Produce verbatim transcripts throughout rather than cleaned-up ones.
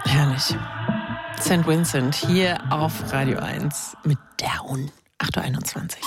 Herrlich. Saint Vincent hier auf Radio eins mit Down. acht Uhr einundzwanzig.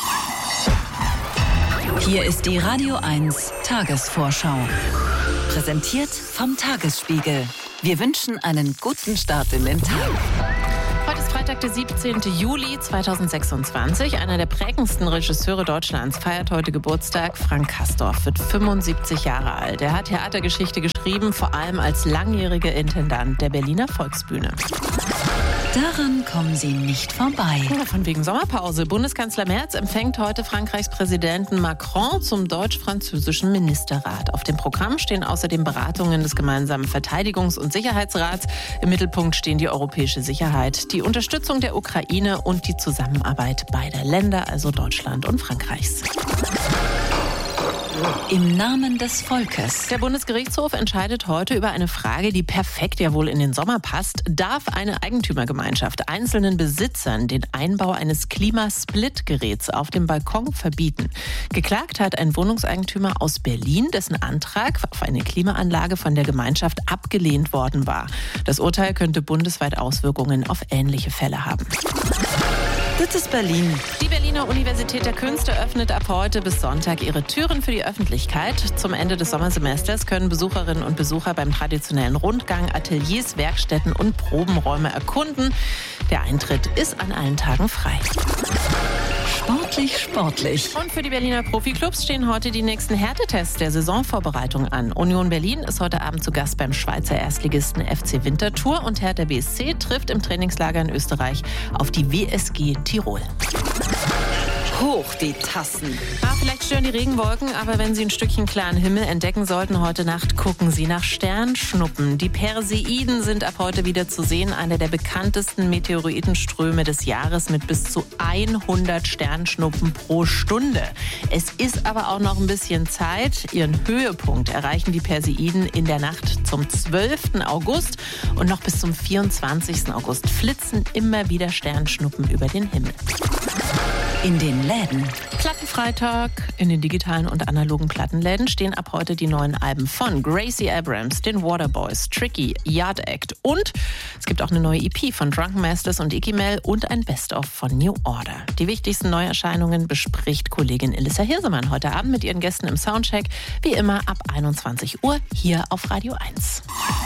Hier ist die Radio eins Tagesvorschau. Präsentiert vom Tagesspiegel. Wir wünschen einen guten Start in den Tag. Heute ist Freitag, der siebzehnten Juli zweitausendsechsundzwanzig. Einer der prägendsten Regisseure Deutschlands feiert heute Geburtstag. Frank Castorf wird fünfundsiebzig Jahre alt. Er hat Theatergeschichte geschrieben, vor allem als langjähriger Intendant der Berliner Volksbühne. Daran kommen Sie nicht vorbei. Ja, von wegen Sommerpause. Bundeskanzler Merz empfängt heute Frankreichs Präsidenten Macron zum deutsch-französischen Ministerrat. Auf dem Programm stehen außerdem Beratungen des gemeinsamen Verteidigungs- und Sicherheitsrats. Im Mittelpunkt stehen die europäische Sicherheit, die Unterstützung der Ukraine und die Zusammenarbeit beider Länder, also Deutschland und Frankreichs. Im Namen des Volkes. Der Bundesgerichtshof entscheidet heute über eine Frage, die perfekt ja wohl in den Sommer passt. Darf eine Eigentümergemeinschaft einzelnen Besitzern den Einbau eines Klimasplit-Geräts auf dem Balkon verbieten? Geklagt hat ein Wohnungseigentümer aus Berlin, dessen Antrag auf eine Klimaanlage von der Gemeinschaft abgelehnt worden war. Das Urteil könnte bundesweit Auswirkungen auf ähnliche Fälle haben. Das ist Berlin. Die Berliner Universität der Künste öffnet ab heute bis Sonntag ihre Türen für die Öffentlichkeit. Zum Ende des Sommersemesters können Besucherinnen und Besucher beim traditionellen Rundgang Ateliers, Werkstätten und Probenräume erkunden. Der Eintritt ist an allen Tagen frei. Sportlich, sportlich. Und für die Berliner Profiklubs stehen heute die nächsten Härtetests der Saisonvorbereitung an. Union Berlin ist heute Abend zu Gast beim Schweizer Erstligisten F C Winterthur und Hertha B S C trifft im Trainingslager in Österreich auf die W S G Tirol. Hoch die Tassen. Ah, vielleicht stören die Regenwolken, aber wenn Sie ein Stückchen klaren Himmel entdecken sollten heute Nacht, gucken Sie nach Sternschnuppen. Die Perseiden sind ab heute wieder zu sehen, einer der bekanntesten Meteoritenströme des Jahres mit bis zu hundert Sternschnuppen pro Stunde. Es ist aber auch noch ein bisschen Zeit. Ihren Höhepunkt erreichen die Perseiden in der Nacht zum zwölften August und noch bis zum vierundzwanzigsten August flitzen immer wieder Sternschnuppen über den Himmel. In den Läden. Plattenfreitag. In den digitalen und analogen Plattenläden stehen ab heute die neuen Alben von Gracie Abrams, den Waterboys, Tricky, Yard Act und es gibt auch eine neue E P von Drunken Masters und Iggy Mel und ein Best-of von New Order. Die wichtigsten Neuerscheinungen bespricht Kollegin Elissa Hirsemann heute Abend mit ihren Gästen im Soundcheck, wie immer ab einundzwanzig Uhr hier auf Radio eins.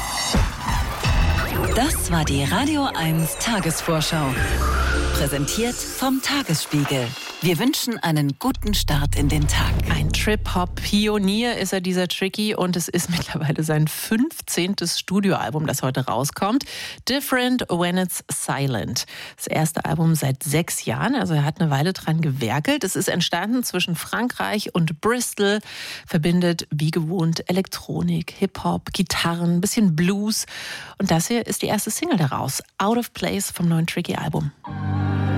Das war die Radio eins Tagesvorschau. Präsentiert vom Tagesspiegel. Wir wünschen einen guten Start in den Tag. Ein Trip-Hop-Pionier ist er, dieser Tricky, und es ist mittlerweile sein fünfzehntes Studioalbum, das heute rauskommt. Different When It's Silent. Das erste Album seit sechs Jahren, also er hat eine Weile dran gewerkelt. Es ist entstanden zwischen Frankreich und Bristol, verbindet wie gewohnt Elektronik, Hip-Hop, Gitarren, ein bisschen Blues. Und das hier ist die erste Single daraus, Out of Place vom neuen Tricky-Album.